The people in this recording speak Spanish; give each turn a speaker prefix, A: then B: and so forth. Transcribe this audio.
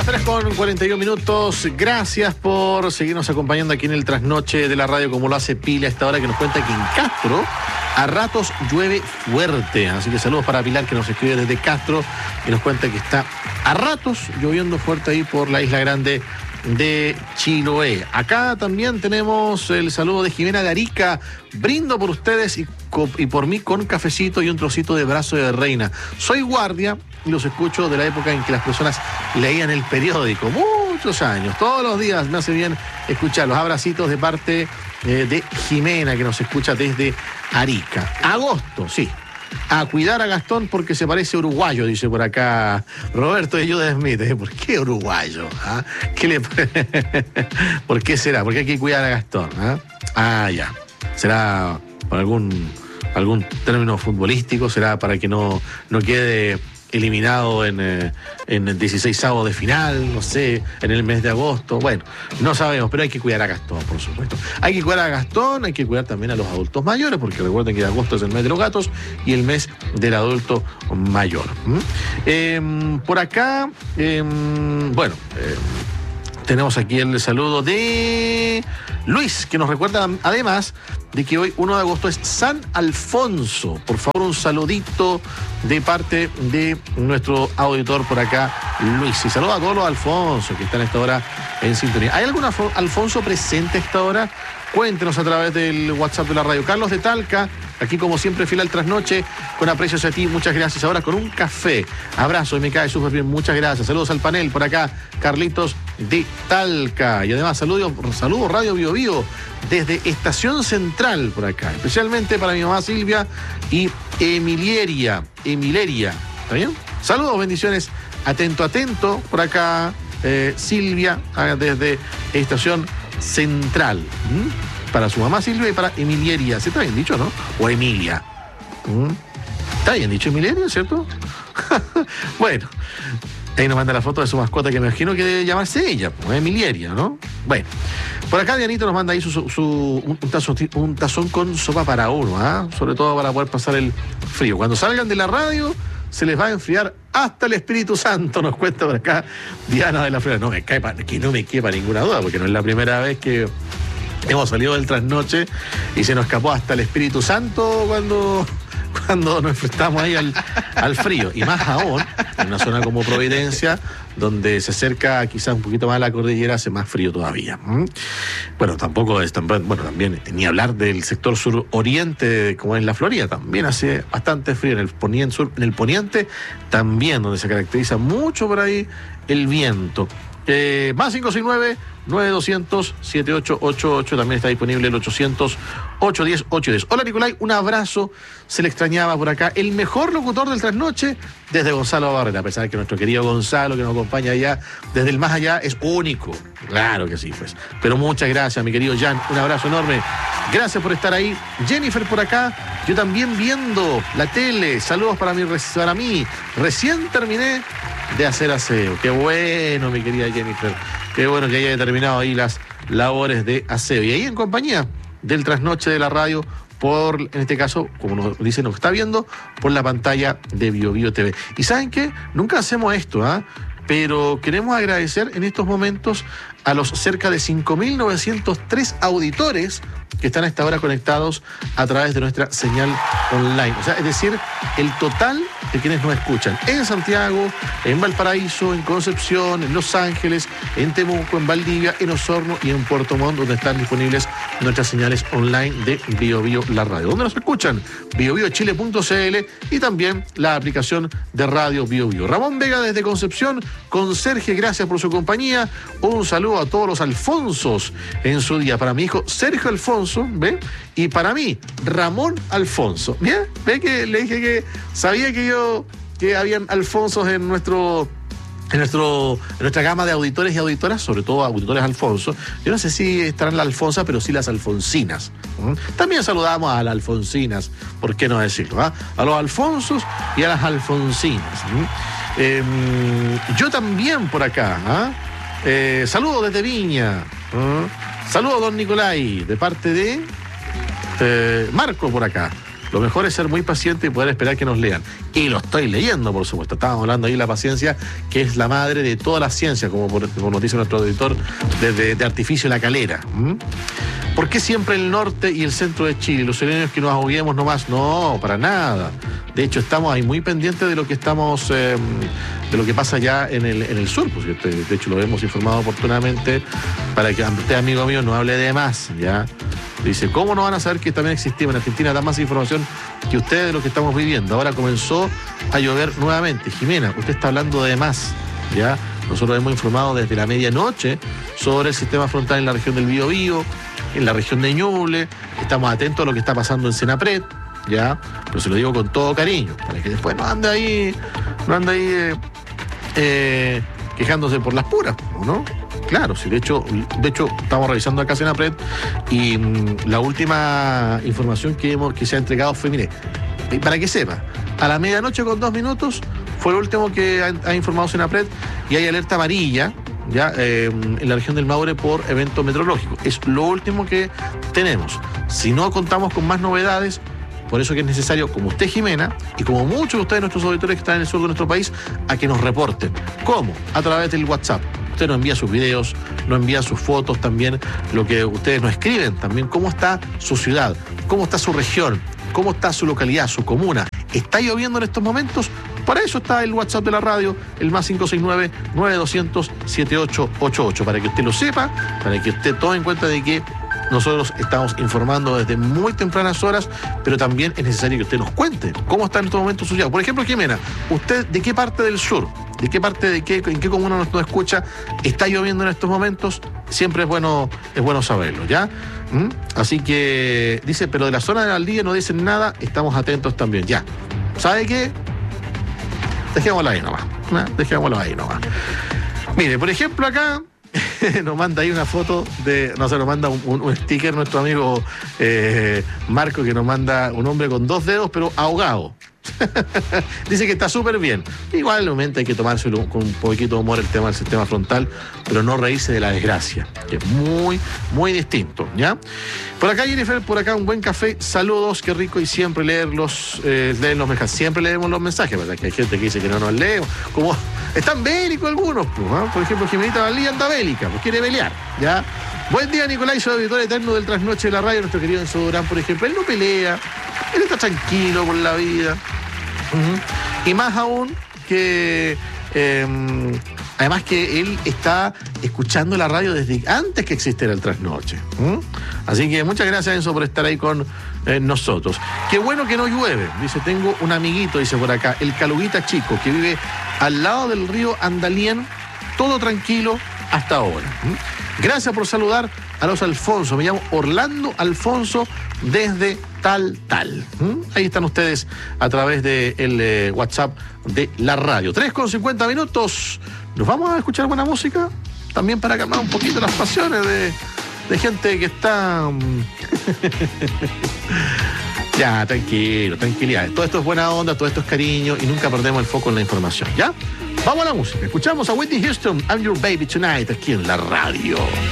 A: Las 3:41. Gracias por seguirnos acompañando aquí en el trasnoche de la radio, como lo hace Pila a esta hora, que nos cuenta que en Castro a ratos llueve fuerte. Así que saludos para Pilar, que nos escribe desde Castro y nos cuenta que está a ratos lloviendo fuerte ahí por la Isla Grande de Chiloé. Acá también tenemos el saludo de Jimena de Arica. Brindo por ustedes y por mí con un cafecito y un trocito de brazo de reina. Soy guardia y los escucho de la época en que las personas leían el periódico. Muchos años, todos los días me hace bien escucharlos. Abracitos de parte de Jimena, que nos escucha desde Arica. Agosto, sí. A cuidar a Gastón porque se parece uruguayo, dice por acá Roberto de Judas Smith. ¿Por qué uruguayo? ¿Ah? ¿Por qué será? ¿Por qué hay que cuidar a Gastón? Ya. ¿Será por algún término futbolístico? ¿Será para que no quede eliminado en 16avos de final, no sé, en el mes de agosto? Bueno, no sabemos, pero hay que cuidar a Gastón, por supuesto. Hay que cuidar a Gastón, hay que cuidar también a los adultos mayores, porque recuerden que agosto es el mes de los gatos y el mes del adulto mayor. Por acá, tenemos aquí el saludo de Luis, que nos recuerda además de que hoy 1 de agosto es San Alfonso. Por favor, un saludito de parte de nuestro auditor por acá, Luis. Y saludo a todos los Alfonso que están a esta hora en sintonía. ¿Hay algún Alfonso presente a esta hora? Cuéntenos a través del WhatsApp de la radio. Carlos de Talca, aquí como siempre, fiel al trasnoche, con aprecio hacia ti, muchas gracias. Ahora con un café. Abrazo, y me cae súper bien, muchas gracias. Saludos al panel por acá, Carlitos de Talca. Y además, saludos Radio Bio Bio desde Estación Central por acá, especialmente para mi mamá Silvia y Emileria. ¿Está bien? Saludos, bendiciones. Atento por acá, Silvia, desde Estación Central. Para su mamá Silvia y para Emileria. ¿Sí está bien dicho, no? O Emilia. ¿Está bien dicho Emileria, cierto? Bueno, ahí nos manda la foto de su mascota, que me imagino que debe llamarse ella, pues, Emileria, ¿no? Bueno, por acá Dianito nos manda ahí un tazón con sopa para uno, sobre todo para poder pasar el frío. Cuando salgan de la radio se les va a enfriar hasta el Espíritu Santo, nos cuenta por acá Diana de la Flora. Que no me quepa ninguna duda, porque no es la primera vez que hemos salido del trasnoche y se nos escapó hasta el Espíritu Santo cuando nos enfrentamos ahí al frío. Y más aún, en una zona como Providencia, donde se acerca quizás un poquito más a la cordillera, hace más frío todavía. Bueno, también, ni hablar del sector suroriente, como es la Florida, también hace bastante frío. En el poniente también, donde se caracteriza mucho por ahí el viento. Más 569-9200-7888, también está disponible el 800-810-810. Hola Nicolai, un abrazo, se le extrañaba por acá. El mejor locutor del trasnoche desde Gonzalo Barrera, a pesar de que nuestro querido Gonzalo, que nos acompaña allá desde el más allá, es único. Claro que sí, pues. Pero muchas gracias, mi querido Jan, un abrazo enorme. Gracias por estar ahí. Jennifer por acá, yo también viendo la tele. Saludos para mí. Recién terminé de hacer aseo. Qué bueno, mi querida Jennifer. Qué bueno que haya terminado ahí las labores de aseo. Y ahí en compañía del trasnoche de la radio, en este caso, como nos dice, nos está viendo por la pantalla de Bio Bio TV. ¿Y saben qué? Nunca hacemos esto, pero queremos agradecer en estos momentos a los cerca de 5.903 auditores que están a esta hora conectados a través de nuestra señal online. O sea, es decir, el total de quienes nos escuchan en Santiago, en Valparaíso, en Concepción, en Los Ángeles, en Temuco, en Valdivia, en Osorno y en Puerto Montt, donde están disponibles nuestras señales online de Bio Bio la radio. ¿Dónde nos escuchan? biobiochile.cl y también la aplicación de radio Bio Bio. Ramón Vega desde Concepción, conserje, gracias por su compañía. Un saludo a todos los Alfonsos en su día. Para mi hijo Sergio Alfonso, ¿ve? Y para mí, Ramón Alfonso. ¿Bien? ¿Ve que le dije que sabía que habían Alfonsos en nuestra gama de auditores y auditoras, sobre todo auditores Alfonso? Yo no sé si estarán las Alfonsas, pero sí las Alfonsinas. También saludamos a las Alfonsinas, ¿por qué no decirlo? A los Alfonsos y a las Alfonsinas. Yo también por acá. Saludos desde Viña. Saludos, don Nicolai, de parte de Marco por acá. Lo mejor es ser muy paciente y poder esperar que nos lean. Y lo estoy leyendo, por supuesto. Estábamos hablando ahí de la paciencia, que es la madre de toda la ciencia, como nos dice nuestro auditor de Artificio La Calera. ¿Por qué siempre el norte y el centro de Chile? Los chilenos que nos ahoguemos nomás. No, para nada. De hecho, estamos ahí muy pendientes de lo que estamos, de lo que pasa ya en el sur. Pues, de hecho, lo hemos informado oportunamente para que usted, amigo mío, no hable de más, ¿ya? Dice, ¿cómo no van a saber que también existimos en Argentina da más información que ustedes de lo que estamos viviendo? Ahora comenzó a llover nuevamente. Jimena, usted está hablando de más, ¿ya? Nosotros hemos informado desde la medianoche sobre el sistema frontal en la región del Biobío, en la región de Ñuble. Estamos atentos a lo que está pasando en Senapred, ¿ya? Pero se lo digo con todo cariño, para que después no ande ahí quejándose por las puras, ¿no? Claro, sí, de hecho estamos revisando acá Senapred y la última información que se ha entregado fue, mire, para que sepa, a la medianoche con 2 minutos fue lo último que ha informado Senapred y hay alerta amarilla, ya en la región del Maule por evento meteorológico. Es lo último que tenemos. Si no contamos con más novedades, por eso que es necesario, como usted, Jimena, y como muchos de ustedes, nuestros auditores que están en el sur de nuestro país, a que nos reporten. ¿Cómo? A través del WhatsApp. Usted nos envía sus videos, nos envía sus fotos también, lo que ustedes nos escriben también, cómo está su ciudad, cómo está su región, cómo está su localidad, su comuna. ¿Está lloviendo en estos momentos? Para eso está el WhatsApp de la radio, el más 569-9200-7888, para que usted lo sepa, para que usted tome en cuenta de que nosotros estamos informando desde muy tempranas horas, pero también es necesario que usted nos cuente cómo está en estos momentos su ciudad. Por ejemplo, Jimena, ¿usted de qué parte del sur, en qué comuna nos escucha, está lloviendo en estos momentos? Siempre es bueno saberlo, ¿ya? Así que dice, pero de la zona de la Aldea no dicen nada, estamos atentos también, ya. ¿Sabe qué? Dejémoslo ahí nomás. Mire, por ejemplo, acá nos manda ahí una foto nos manda un sticker nuestro amigo Marco, que nos manda un hombre con 2 dedos, pero ahogado. Dice que está súper bien. Igualmente hay que tomárselo con un poquito de humor el tema del sistema frontal, pero no reírse de la desgracia, que es muy, muy distinto, ¿ya? Por acá, Jennifer, por acá un buen café, saludos, qué rico, y siempre leen los mensajes, siempre leemos los mensajes, ¿verdad? Que hay gente que dice que no nos leemos, como están bélicos algunos, pues, ¿no? Por ejemplo, Jimenita Valía anda bélica, pues quiere pelear, ¿ya? Buen día, Nicolás, soy auditor eterno del Trasnoche de la radio, nuestro querido Enzo Durán, por ejemplo, él no pelea, él está tranquilo con la vida. Y más aún que además que él está escuchando la radio desde antes que existiera el Trasnoche. Así que muchas gracias, Enzo, por estar ahí con nosotros. Qué bueno que no llueve. Dice, tengo un amiguito, dice por acá, el Caluguita Chico, que vive al lado del río Andalien, todo tranquilo hasta ahora. Gracias por saludar a los Alfonso. Me llamo Orlando Alfonso desde tal. Ahí están ustedes a través del WhatsApp de la radio. 3:50 minutos. Nos vamos a escuchar buena música también para calmar un poquito las pasiones de gente que está... Ya, tranquilidad. Todo esto es buena onda, todo esto es cariño y nunca perdemos el foco en la información, ¿ya? Vamos a la música. Escuchamos a Whitney Houston, I'm Your Baby Tonight, aquí en la radio.